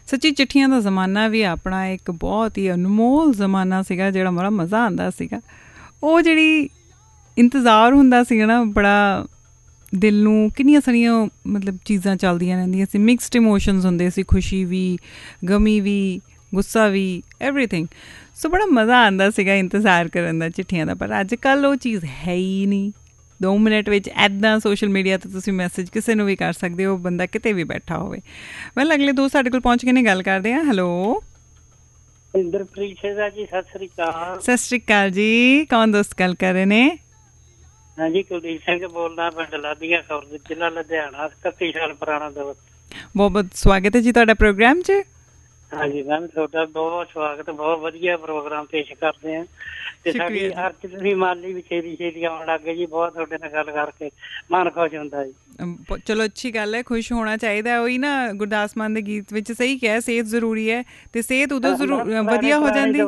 ਸੱਚੀ ਚਿੱਠੀਆਂ ਦਾ ਜ਼ਮਾਨਾ ਵੀ ਆਪਣਾ ਇੱਕ ਬਹੁਤ ਹੀ ਅਨਮੋਲ ਜ਼ਮਾਨਾ ਸੀਗਾ, ਜਿਹੜਾ ਬੜਾ ਮਜ਼ਾ ਆਉਂਦਾ ਸੀਗਾ। ਉਹ ਜਿਹੜੀ ਇੰਤਜ਼ਾਰ ਹੁੰਦਾ ਸੀਗਾ ਨਾ, ਬੜਾ ਦਿਲ ਨੂੰ ਕਿੰਨੀਆਂ ਸਾਰੀਆਂ ਮਤਲਬ ਚੀਜ਼ਾਂ ਚੱਲਦੀਆਂ ਰਹਿੰਦੀਆਂ ਸੀ, ਮਿਕਸਡ ਇਮੋਸ਼ਨਸ ਹੁੰਦੇ ਸੀ, ਖੁਸ਼ੀ ਵੀ, ਗਮੀ ਵੀ, ਗੁੱਸਾ ਵੀ, ਐਵਰੀਥਿੰਗ। ਸੋ ਬੜਾ ਮਜ਼ਾ ਆਉਂਦਾ ਸੀਗਾ ਇੰਤਜ਼ਾਰ ਕਰਨ ਦਾ ਚਿੱਠੀਆਂ ਦਾ। ਪਰ ਅੱਜ ਕੱਲ੍ਹ ਉਹ ਚੀਜ਼ ਹੈ ਹੀ ਨਹੀਂ। 2 ਮਿੰਟ ਵਿੱਚ ਇੱਦਾਂ ਸੋਸ਼ਲ ਮੀਡੀਆ 'ਤੇ ਤੁਸੀਂ ਮੈਸੇਜ ਕਿਸੇ ਨੂੰ ਵੀ ਕਰ ਸਕਦੇ ਹੋ, ਬੰਦਾ ਕਿਤੇ ਵੀ ਬੈਠਾ ਹੋਵੇ। ਵੈਲ ਅਗਲੇ ਦੋਸਤ ਸਾਡੇ ਕੋਲ ਪਹੁੰਚ ਕੇ ਨਹੀਂ ਗੱਲ ਕਰਦੇ ਹਾਂ। ਹੈਲੋ ਇੰਦਰਪ੍ਰੀਤ ਜੀ, ਸਤਿ ਸ੍ਰੀ ਅਕਾਲ। ਸਤਿ ਸ਼੍ਰੀ ਅਕਾਲ ਜੀ, ਕੌਣ ਦੋਸਤ ਗੱਲ ਕਰ ਰਹੇ ਨੇ? ਹਾਂਜੀ, ਕੁਲਦੀਪ ਸਿੰਘ ਬੋਲਦਾ, ਪਿੰਡ ਲਾਧੀਆਂ ਖੁਰਦ, ਜ਼ਿਲ੍ਹਾ ਲੁਧਿਆਣਾ, 31 ਸਾਲ ਪੁਰਾਣਾ ਦੋਸਤ। ਬਹੁਤ ਬਹੁਤ ਸਵਾਗਤ ਹੈ ਜੀ ਤੁਹਾਡਾ ਪ੍ਰੋਗਰਾਮ 'ਚ। ਹਾਂਜੀ ਮੈਮ, ਤੁਹਾਡਾ ਬਹੁਤ ਸਵਾਗਤ। ਬਹੁਤ ਵਧੀਆ ਪ੍ਰੋਗਰਾਮ ਪੇਸ਼ ਕਰਦੇ ਆ ਤੇ ਸਾਡੀ ਅਰਚ ਤੁਸੀਂ ਮਾਲੀ ਵੀ ਛੇਤੀ ਆਉਣ ਲੱਗ ਗਏ ਜੀ। ਬਹੁਤ ਤੁਹਾਡੇ ਨਾਲ ਗੱਲ ਕਰਕੇ ਮਨ ਖੁਸ਼ ਹੁੰਦਾ ਜੀ। ਚਲੋ ਅੱਛੀ ਗੱਲ ਹੈ, ਖੁਸ਼ ਹੋਣਾ ਚਾਹੀਦਾ। ਉਹੀ ਨਾ ਗੁਰਦਾਸ ਮਾਨ ਦੇ ਗੀਤ ਵਿੱਚ ਸਹੀ ਕਿਹਾ, ਸਿਹਤ ਜ਼ਰੂਰੀ ਹੈ ਤੇ ਸਿਹਤ ਉਦੋਂ ਵਧੀਆ ਹੋ ਜਾਂਦੀ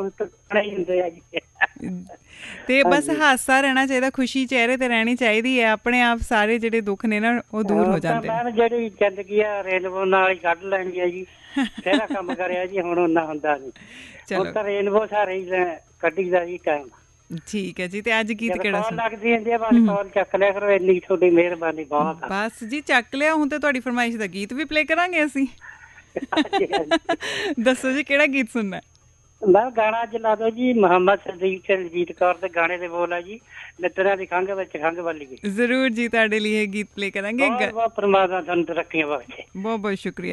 ਤੇ ਬਸ ਹਾਸਾ ਰਹਿਣਾ ਚਾਹੀਦਾ, ਖੁਸ਼ੀ ਚਿਹਰੇ ਤੇ ਰਹਿਣੀ ਚਾਹੀਦੀ ਹੈ। ਆਪਣੇ ਆਪ ਸਾਰੇ ਜਿਹੜੇ ਦੁੱਖ ਨੇ ਨਾ ਉਹ ਦੂਰ ਹੋ ਜਾਂਦੇ। ਮੈਮ ਜਿਹੜੀ ਜ਼ਿੰਦਗੀ ਆ ਰੇਨਬੋ ਨਾਲ ਹੀ ਕੱਢ ਲੈਣੀ ਹੈ ਜੀ। ਕਿਹੜਾ ਕੰਮ ਕਰਿਆ ਜੀ, ਹੁਣ ਓਨਾ ਹੁੰਦਾ ਨੀ। ਹੁਣ ਤਾਂ ਰੇਨਬੋ ਸਾਰੇ ਹੀ ਕੱਢੀ ਦਾ ਜੀ ਟਾਈਮ। ਠੀਕ ਹੈ ਜੀ। ਤੇ ਅੱਜ ਗੀਤ ਕਿਹੜਾ ਲੱਗਦੀ ਹੁੰਦੀ ਆ, ਬਸ ਕਾਲ ਚੱਕ ਲਿਆ ਕਰੋ, ਇੰਨੀ ਤੁਹਾਡੀ ਮਿਹਰਬਾਨੀ ਬਹੁਤ। ਬਸ ਜੀ ਚੱਕ ਲਿਆ। ਹੁਣ ਤੇ ਤੁਹਾਡੀ ਫਰਮਾਇਸ਼ ਦਾ ਗੀਤ ਵੀ ਪਲੇ ਕਰਾਂਗੇ ਅਸੀਂ। ਦੱਸੋ ਜੀ ਕਿਹੜਾ ਗੀਤ ਸੁਣਨਾ? ਮੈਂ ਗਾਣਾ ਅੱਜ ਲਾ ਦੋ ਜੀ, ਮੁਹੰਮਦ ਸਦੀਕ ਤੇ ਰਣਜੀਤ ਕੌਰ ਦੇ ਗਾਣੇ ਦੇ ਬੋਲ ਆ ਜੀ, ਨਿੱਤਰਾਂ ਦੀ ਖੰਘ ਵਿੱਚ ਖੰਘ ਵਾਲੀਏ। ਜ਼ਰੂਰ ਜੀ, ਤੁਹਾਡੇ ਲਈ ਇਹ ਗੀਤ ਪਲੇ ਕਰਾਂਗੇ। ਬਹੁਤ ਬਹੁਤ ਪਰਮਾਤਮਾ ਤੁਹਾਨੂੰ ਤਰੱਕੀਆਂ ਬਖਸ਼ੇ। ਬਹੁਤ ਬਹੁਤ ਸ਼ੁਕਰੀਆ।